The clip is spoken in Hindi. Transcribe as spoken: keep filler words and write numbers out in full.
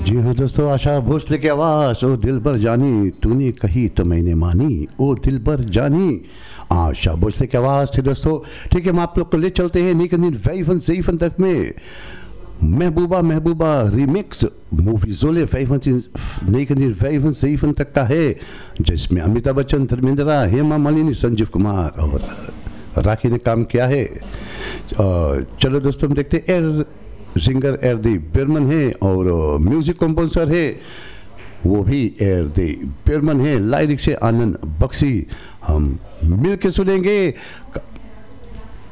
जी हाँ दोस्तों, आशा भोसले की आवाज़, ओ दिल भर जानी तूने कही तो मैंने मानी, ओ दिल भर जानी। आशा भोसले की आवाज़ थी दोस्तों। ठीक है, हम आप लोग को ले चलते हैं निकंदीन वैफन सईफन तक में। महबूबा महबूबा रिमिक्स मूवी जोले वैफन निकंदीन वैफन सईफन तक का है, जिसमें अमिताभ बच्चन, धर्मेंद्र, हेमा मालिनी, संजीव कुमार और राखी ने काम किया है। चलो दोस्तों, हम देखते हैं। एर सिंगर एर दी बर्मन है और म्यूजिक कंपोजर है वो भी एर दी बर्मन है। लाइरिक्स से आनंद बख्शी। हम मिल के सुनेंगे